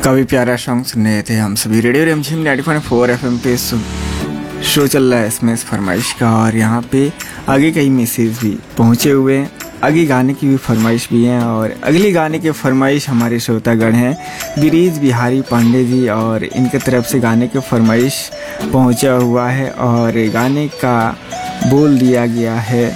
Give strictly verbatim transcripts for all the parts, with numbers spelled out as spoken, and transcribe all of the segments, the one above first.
काफ़ी प्यारा सॉन्ग सुन रहे थे हम सभी। रेडियो रिमझिम ninety point four F M पे शो चल रहा है एसएमएस फरमाइश का, और यहाँ पे आगे कई मैसेज भी पहुँचे हुए हैं। आगे गाने की भी फरमाइश भी हैं, और अगली गाने के फरमाइश हमारे श्रोतागण हैं गिरीश बिहारी पांडे जी, और इनके तरफ से गाने के फरमाइश पहुँचा हुआ है और गाने का बोल दिया गया है।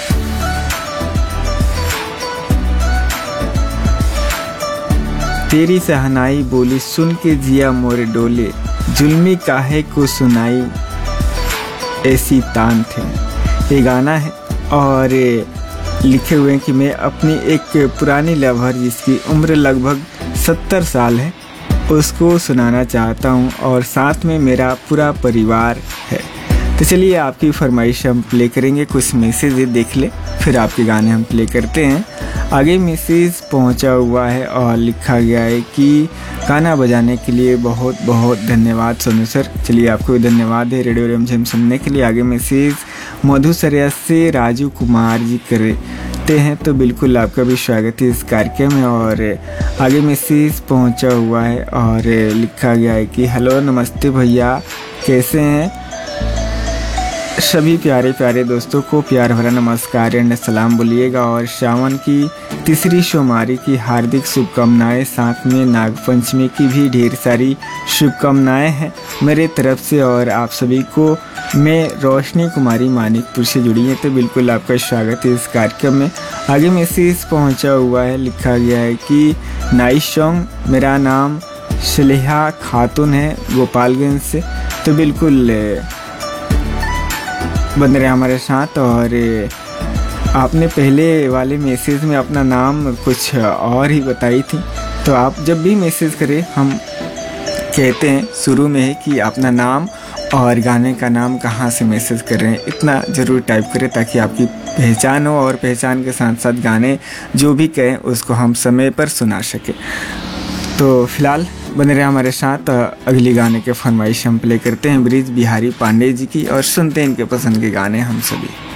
तेरी सहनाई बोली सुन के जिया मोरे डोले, जुल्मी काहे को सुनाई ऐसी तान थे। ये गाना है और लिखे हुए हैं कि मैं अपनी एक पुरानी लवर जिसकी उम्र लगभग सत्तर साल है उसको सुनाना चाहता हूँ, और साथ में मेरा पूरा परिवार है। तो चलिए आपकी फरमाइश हम प्ले करेंगे। कुछ मैसेज देख ले फिर आपके गाने हम प्ले करते हैं। आगे मैसेज पहुंचा हुआ है और लिखा गया है कि गाना बजाने के लिए बहुत बहुत धन्यवाद सोनू सर। चलिए आपको भी धन्यवाद है रेडियो रिमझिम सुनने के लिए। आगे मैसेज मधुसरिया से राजू कुमार जी करते हैं, तो बिल्कुल आपका भी स्वागत है इस कार्यक्रम में। और आगे मैसेज पहुंचा हुआ है और लिखा गया है कि हेलो नमस्ते भैया, कैसे हैं सभी प्यारे प्यारे दोस्तों को प्यार भरा नमस्कार एंड सलाम बोलिएगा, और सावन की तीसरी सोमवारी की हार्दिक शुभकामनाएं, साथ में नागपंचमी की भी ढेर सारी शुभकामनाएं हैं मेरे तरफ से। और आप सभी को मैं रोशनी कुमारी मानिकपुर से जुड़ी है, तो बिल्कुल आपका स्वागत है इस कार्यक्रम में। आगे मैसेज पहुंचा हुआ है, लिखा गया है कि नाइस सॉन्ग, मेरा नाम सलेहा खातून है गोपालगंज से, तो बिल्कुल बन रहे हमारे साथ। और आपने पहले वाले मैसेज में अपना नाम कुछ और ही बताई थी, तो आप जब भी मैसेज करें हम कहते हैं शुरू में ही कि अपना नाम और गाने का नाम कहाँ से मैसेज कर रहे हैं, इतना ज़रूर टाइप करें ताकि आपकी पहचान हो, और पहचान के साथ साथ गाने जो भी कहें उसको हम समय पर सुना सकें। तो फिलहाल बने रहे हमारे साथ। अगली गाने के फरमाइश हम प्ले करते हैं ब्रिज बिहारी पांडे जी की, और सुनते हैं इनके पसंद के गाने हम सभी।